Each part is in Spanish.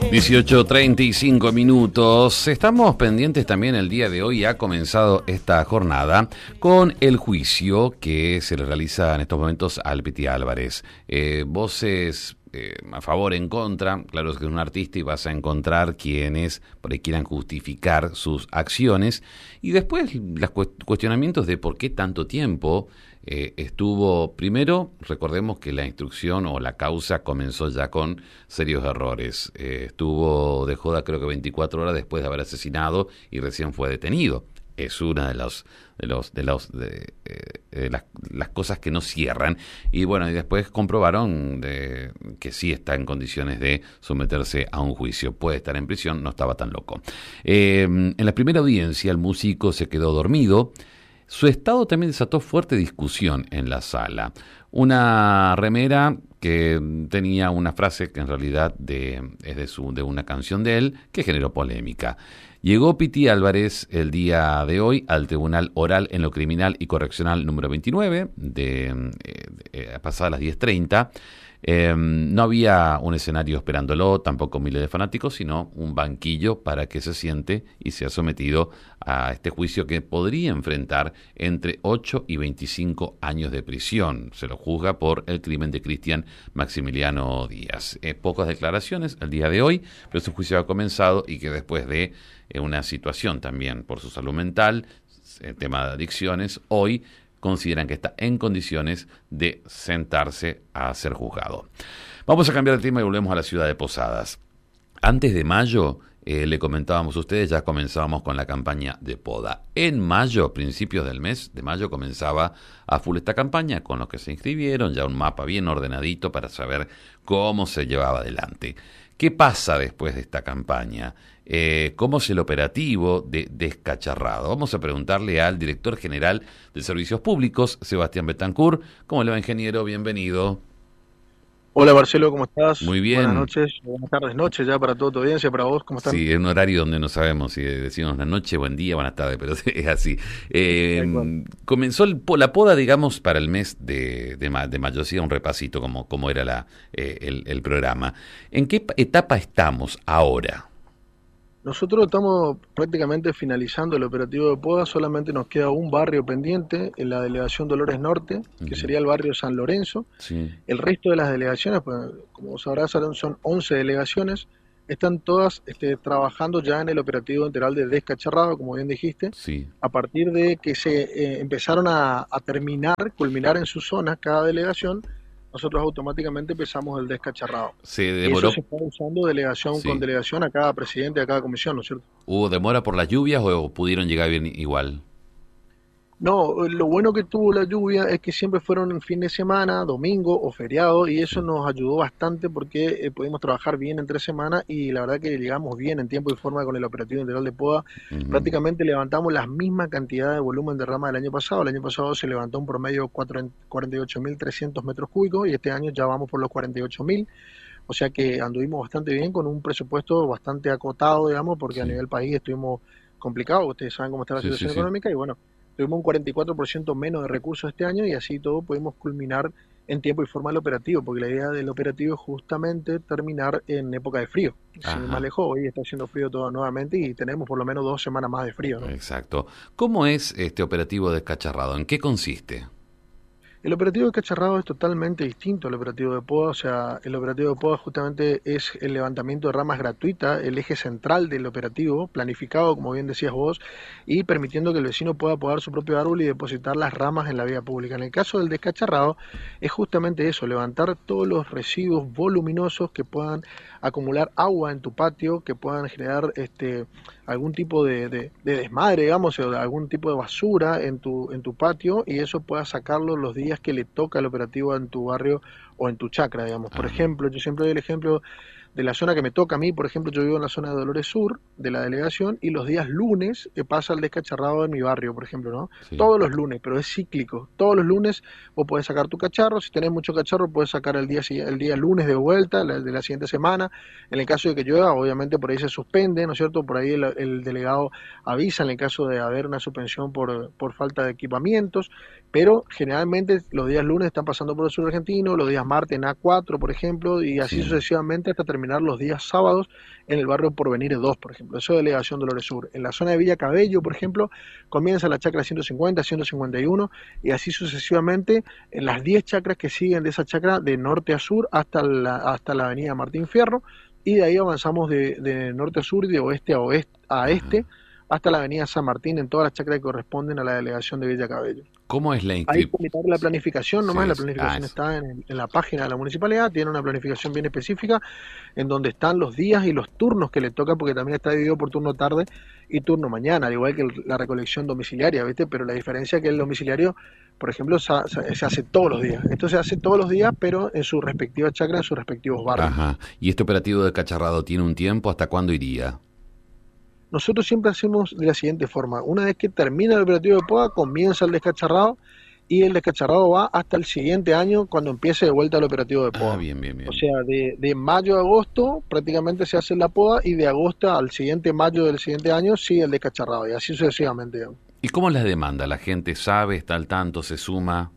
18:35. Estamos pendientes también el día de hoy. Ha comenzado esta jornada con el juicio que se le realiza en estos momentos al Piti Álvarez. Voces a favor, en contra. Claro que es un artista y vas a encontrar quienes por ahí quieran justificar sus acciones. Y después los cuestionamientos de por qué tanto tiempo. Estuvo, primero, recordemos que la instrucción o la causa comenzó ya con serios errores. Estuvo de joda creo que 24 horas después de haber asesinado y recién fue detenido. Es una de las cosas que no cierran. Y bueno, y después comprobaron que sí está en condiciones de someterse a un juicio. Puede estar en prisión, no estaba tan loco. En la primera audiencia el músico se quedó dormido. Su estado también desató fuerte discusión en la sala. Una remera que tenía una frase que en realidad es de una canción de él, que generó polémica. Llegó Piti Álvarez el día de hoy al Tribunal Oral en lo Criminal y Correccional número 29, pasadas las 10:30. No había un escenario esperándolo, tampoco miles de fanáticos, sino un banquillo para que se siente y sea sometido a este juicio que podría enfrentar entre 8 y 25 años de prisión. Se lo juzga por el crimen de Cristian Maximiliano Díaz. Pocas declaraciones el día de hoy, pero este juicio ha comenzado y que después de una situación también por su salud mental, el tema de adicciones, hoy consideran que está en condiciones de sentarse a ser juzgado. Vamos a cambiar de tema y volvemos a la ciudad de Posadas. Antes de mayo, le comentábamos a ustedes, ya comenzábamos con la campaña de poda. En mayo, principios del mes de mayo, comenzaba a full esta campaña, con los que se inscribieron, ya un mapa bien ordenadito para saber cómo se llevaba adelante. ¿Qué pasa después de esta campaña? ¿Cómo es el operativo de Descacharrado? Vamos a preguntarle al director general de Servicios Públicos, Sebastián Betancourt. ¿Cómo le va, ingeniero? Bienvenido. Hola Marcelo, ¿cómo estás? Muy Buenas bien. noches, buenas tardes, noches ya para toda tu audiencia, para vos, ¿cómo están? Sí, es un horario donde no sabemos si decimos buenas noches, buen día, buenas tardes, pero es así. Tal cual. Comenzó la poda, digamos, para el mes de mayo. Hacía un repasito como era el programa. ¿En qué etapa estamos ahora? Nosotros estamos prácticamente finalizando el operativo de poda, solamente nos queda un barrio pendiente en la delegación Dolores Norte, que Ujú. sería el barrio San Lorenzo. Sí, El resto de las delegaciones, pues, como sabrás, son 11 delegaciones, están todas trabajando ya en el operativo integral de Descacharrado, como bien dijiste, sí. a partir de que se empezaron a culminar en sus zonas cada delegación. Nosotros automáticamente empezamos el descacharrado. Se Y eso se demoró, está usando delegación con sí. delegación a cada presidente, a cada comisión, ¿no es cierto? ¿Hubo demora por las lluvias o pudieron llegar bien igual? No, lo bueno que tuvo la lluvia es que siempre fueron en fin de semana, domingo o feriado, y eso Sí. nos ayudó bastante porque pudimos trabajar bien entre semana y la verdad que llegamos bien en tiempo y forma con el operativo integral de poda. Ujú. Prácticamente levantamos la misma cantidad de volumen de rama del año pasado. El año pasado se levantó un promedio de 48.300 metros cúbicos y este año ya vamos por los 48.000. O sea que anduvimos bastante bien con un presupuesto bastante acotado, digamos, porque a Sí, nivel país estuvimos complicados. Ustedes saben cómo está la sí, sí, situación sí. económica y bueno, tuvimos un 44% menos de recursos este año y así todo pudimos culminar en tiempo y forma el operativo, porque la idea del operativo es justamente terminar en época de frío. Sin ir más Ajá, lejos, hoy está haciendo frío todo nuevamente y tenemos por lo menos 2 semanas más de frío, ¿no? exacto. ¿Cómo es este operativo descacharrado? ¿En qué consiste? El operativo de cacharrado es totalmente distinto al operativo de poda, o sea, el operativo de poda justamente es el levantamiento de ramas gratuita, el eje central del operativo, planificado, como bien decías vos, y permitiendo que el vecino pueda podar su propio árbol y depositar las ramas en la vía pública. En el caso del descacharrado es justamente eso, levantar todos los residuos voluminosos que puedan acumular agua en tu patio, que puedan generar algún tipo de desmadre, digamos, o de algún tipo de basura en tu patio y eso puedas sacarlo los días que le toca el operativo en tu barrio o en tu chacra, digamos. Por Ajá, ejemplo, yo siempre doy el ejemplo de la zona que me toca a mí, por ejemplo, yo vivo en la zona de Dolores Sur, de la delegación, y los días lunes pasa el descacharrado en mi barrio, por ejemplo, ¿no? sí. Todos los lunes, pero es cíclico. Todos los lunes vos podés sacar tu cacharro, si tenés mucho cacharro, podés sacar el día lunes de vuelta, de la siguiente semana. En el caso de que llueva, obviamente por ahí se suspende, ¿no es cierto? Por ahí el delegado avisa en el caso de haber una suspensión por falta de equipamientos, pero generalmente los días lunes están pasando por el sur argentino, los días Marte en A4, por ejemplo, y así sí. sucesivamente hasta terminar los días sábados en el barrio Porvenir 2, por ejemplo. Eso es Delegación Dolores Sur. En la zona de Villa Cabello, por ejemplo, comienza la chacra 150, 151 y así sucesivamente en las 10 chacras que siguen de esa chacra de norte a sur hasta la avenida Martín Fierro, y de ahí avanzamos de norte a sur y de oeste a Ajá. este hasta la avenida San Martín en todas las chacras que corresponden a la delegación de Villa Cabello. ¿Cómo es la Hay inscripción? que limitar la planificación, nomás Sí, la sí. planificación está en la página de la municipalidad, tiene una planificación bien específica en donde están los días y los turnos que le toca, porque también está dividido por turno tarde y turno mañana, al igual que la recolección domiciliaria, ¿viste? Pero la diferencia es que el domiciliario, por ejemplo, se hace todos los días. Esto se hace todos los días, pero en su respectiva chacra, en sus respectivos barrios. Ajá. ¿Y este operativo de Cacharrado tiene un tiempo? ¿Hasta cuándo iría? Nosotros siempre hacemos de la siguiente forma: una vez que termina el operativo de poda, comienza el descacharrado y el descacharrado va hasta el siguiente año cuando empiece de vuelta el operativo de Ah, poda. bien, bien, O bien. sea, de mayo a agosto prácticamente se hace la poda y de agosto al siguiente mayo del siguiente año sigue el descacharrado y así sucesivamente, digamos. ¿Y cómo es la demanda? ¿La gente sabe, está al tanto, se suma?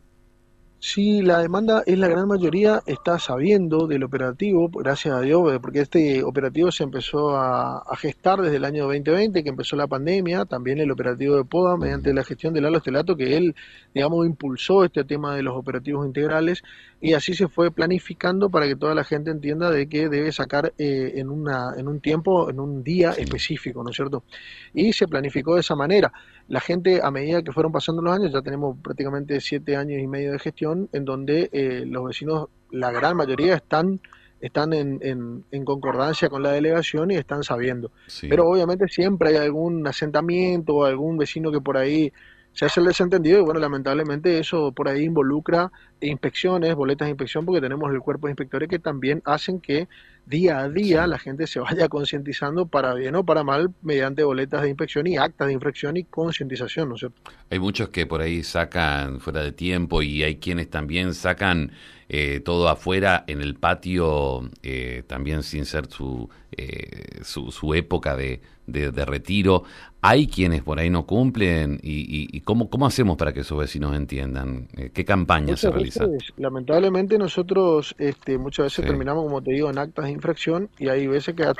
Sí, la demanda es la gran mayoría, está sabiendo del operativo, gracias a Dios, porque este operativo se empezó a gestar desde el año 2020, que empezó la pandemia, también el operativo de poda, mediante Ujú. la gestión de Lalo Estelato, que él, digamos, impulsó este tema de los operativos integrales, y así se fue planificando para que toda la gente entienda de que debe sacar en un tiempo, en un día Sí, específico, ¿no es cierto? Y se planificó de esa manera. La gente, a medida que fueron pasando los años, ya tenemos prácticamente 7 años y medio de gestión, en donde los vecinos, la gran mayoría, están en concordancia con la delegación y están sabiendo. sí. Pero obviamente siempre hay algún asentamiento o algún vecino que por ahí se hace el desentendido y bueno, lamentablemente eso por ahí involucra inspecciones, boletas de inspección, porque tenemos el cuerpo de inspectores que también hacen que día a día Sí. la gente se vaya concientizando para bien o para mal mediante boletas de inspección y actas de infracción y concientización, ¿no es cierto? Hay muchos que por ahí sacan fuera de tiempo y hay quienes también sacan todo afuera en el patio, también sin ser su época de retiro. Hay quienes por ahí no cumplen y ¿cómo hacemos para que esos vecinos entiendan? ¿Qué campaña se Muchas realiza? veces, lamentablemente nosotros muchas veces Sí. terminamos, como te digo, en actas de infracción y hay veces que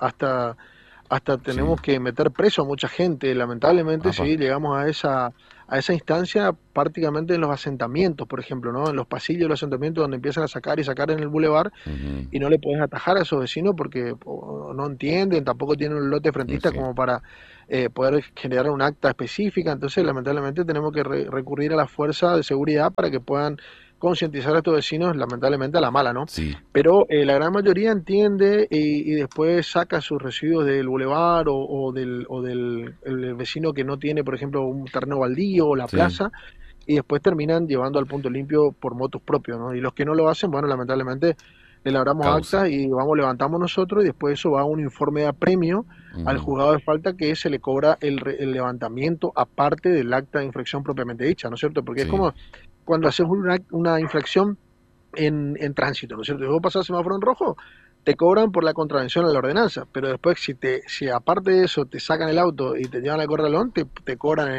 hasta Sí. tenemos que meter preso a mucha gente. Lamentablemente, Apa. sí, llegamos a esa instancia prácticamente en los asentamientos, por ejemplo, ¿no? En los pasillos de los asentamientos donde empiezan a sacar y sacar en el bulevar Ujú. y no le puedes atajar a esos vecinos porque no entienden, tampoco tienen un lote frentista Sí. como para poder generar un acta específica. Entonces, lamentablemente, tenemos que recurrir a la fuerza de seguridad para que puedan concientizar a estos vecinos, lamentablemente a la mala, ¿no? Sí. Pero la gran mayoría entiende y después saca sus residuos del bulevar o del el vecino que no tiene, por ejemplo, un terreno baldío o la Sí. plaza, y después terminan llevando al punto limpio por motos propios, ¿no? Y los que no lo hacen, bueno, lamentablemente le labramos Causa. acta y vamos, levantamos nosotros y después eso va a un informe de apremio al Ujú. juzgado de falta que se le cobra el levantamiento aparte del acta de infracción propiamente dicha, ¿no es cierto? Porque es Sí. como cuando haces una infracción en tránsito, ¿no es cierto? Si vos pasás semáforo en rojo, te cobran por la contravención a la ordenanza, pero después si aparte de eso te sacan el auto y te llevan al corralón, te cobran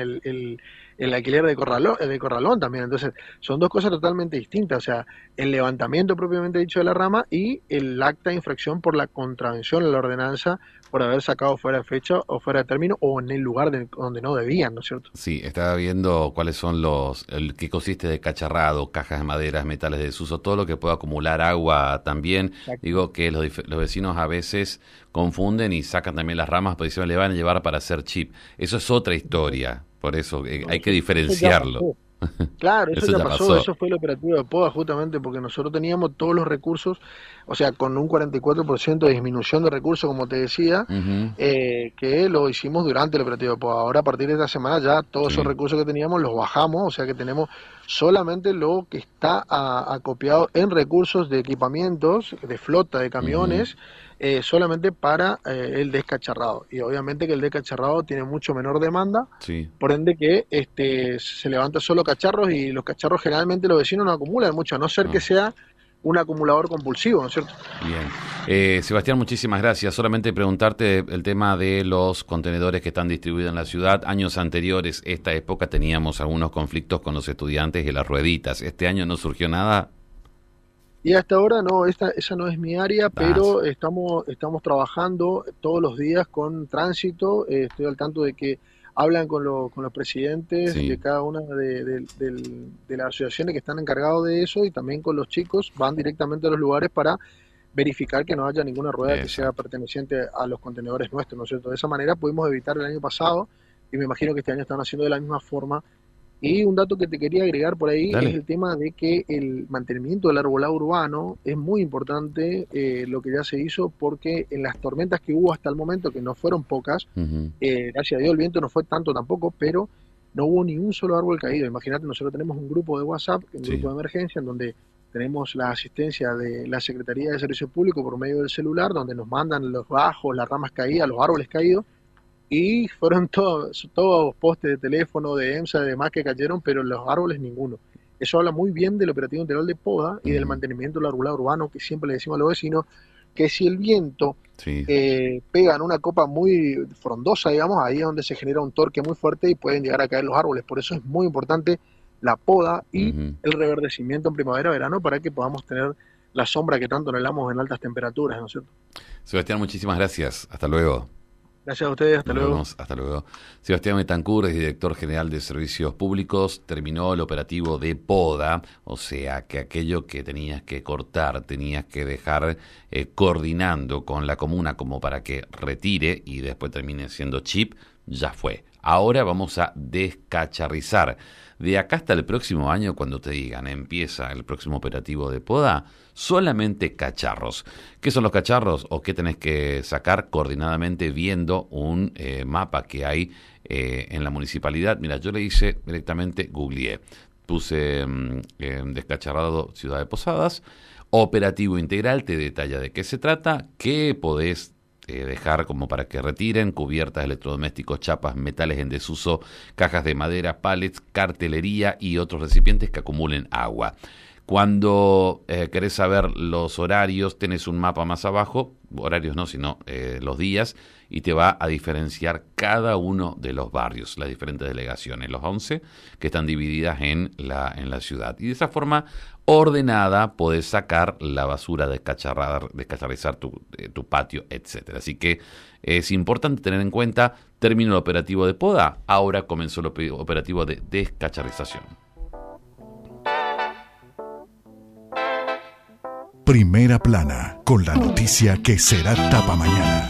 el alquiler de corralón también. Entonces, son dos cosas totalmente distintas, o sea, el levantamiento propiamente dicho de la rama y el acta de infracción por la contravención a la ordenanza por haber sacado fuera de fecha o fuera de término o en el lugar donde no debían, ¿no es cierto? Sí, estaba viendo cuáles son qué consiste de cacharrado, cajas de maderas, metales de desuso, todo lo que pueda acumular agua también. Exacto. Digo que los vecinos a veces confunden y sacan también las ramas, porque se le van a llevar para hacer chip. Eso es otra historia, por eso No, hay que eso ya diferenciarlo. pasó. Claro, eso Eso ya ya pasó, pasó. eso fue el operativo de poda justamente porque nosotros teníamos todos los recursos, o sea, con un 44% de disminución de recursos, como te decía, Ujú. que lo hicimos durante el operativo de poda. Ahora, a partir de esta semana, ya todos esos Sí. recursos que teníamos los bajamos, o sea que tenemos solamente lo que está acopiado en recursos de equipamientos, de flota de Ujú. camiones, solamente para el descacharrado. Y obviamente que el descacharrado tiene mucho menor demanda, Sí. por ende que se levanta solo cacharros y los cacharros generalmente los vecinos no acumulan mucho, a no ser que No. sea un acumulador compulsivo, ¿no es cierto? Bien. Sebastián, muchísimas gracias. Solamente preguntarte el tema de los contenedores que están distribuidos en la ciudad. Años anteriores, esta época, teníamos algunos conflictos con los estudiantes y las rueditas. ¿Este año no surgió nada? Y hasta ahora no, esa no es mi área, Ah, pero estamos trabajando todos los días con tránsito. Estoy al tanto de que hablan con los presidentes de sí, cada una de las asociaciones que están encargados de eso y también con los chicos, van directamente a los lugares para verificar que no haya ninguna rueda que sea exacto. perteneciente a los contenedores nuestros, ¿no es cierto? De esa manera pudimos evitar el año pasado y me imagino que este año están haciendo de la misma forma. Y un dato que te quería agregar por ahí es Dale. el tema de que el mantenimiento del arbolado urbano es muy importante, lo que ya se hizo, porque en las tormentas que hubo hasta el momento, que no fueron pocas, Ujú. gracias a Dios el viento no fue tanto tampoco, pero no hubo ni un solo árbol caído. Imagínate, nosotros tenemos un grupo de WhatsApp, un grupo Sí. de emergencia, en donde tenemos la asistencia de la Secretaría de Servicio Público por medio del celular, donde nos mandan los bajos, las ramas caídas, los árboles caídos, y fueron todos postes de teléfono, de EMSA y demás que cayeron, pero los árboles ninguno. Eso habla muy bien del operativo integral de poda y del Ujú. mantenimiento del arbolado urbano, que siempre le decimos a los vecinos que si el viento Sí. pega en una copa muy frondosa, digamos, ahí es donde se genera un torque muy fuerte y pueden llegar a caer los árboles. Por eso es muy importante la poda y Ujú. el reverdecimiento en primavera-verano para que podamos tener la sombra que tanto anhelamos en altas temperaturas, ¿no es cierto? Sebastián, muchísimas gracias. Hasta luego. Gracias a ustedes, hasta Nos luego. vemos, hasta luego. Sebastián Betancur es director general de Servicios Públicos, terminó el operativo de poda, o sea que aquello que tenías que cortar, tenías que dejar coordinando con la comuna como para que retire y después termine siendo chip, ya fue. Ahora vamos a descacharrizar. De acá hasta el próximo año, cuando te digan empieza el próximo operativo de poda, solamente cacharros. ¿Qué son los cacharros o qué tenés que sacar coordinadamente viendo un mapa que hay en la municipalidad? Mira, yo le hice directamente, googleé, puse descacharrado Ciudad de Posadas, operativo integral, te detalla de qué se trata, qué podés dejar como para que retiren, cubiertas, electrodomésticos, chapas, metales en desuso, cajas de madera, pallets, cartelería y otros recipientes que acumulen agua. Cuando querés saber los horarios, tenés un mapa más abajo, horarios no, sino los días, y te va a diferenciar cada uno de los barrios, las diferentes delegaciones, los 11 que están divididas en la ciudad. Y de esa forma ordenada podés sacar la basura, descacharrizar tu patio, etcétera. Así que es importante tener en cuenta, terminó el operativo de poda, ahora comenzó el operativo de descacharrización. Primera Plana, con la noticia que será tapa mañana.